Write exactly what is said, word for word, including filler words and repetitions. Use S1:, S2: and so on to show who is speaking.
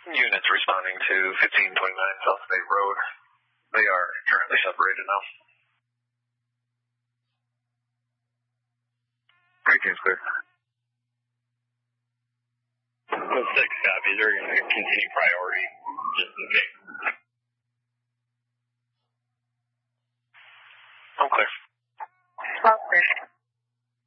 S1: Units responding to fifteen twenty-nine South State Road. They are currently separated now.
S2: eighteen's clear.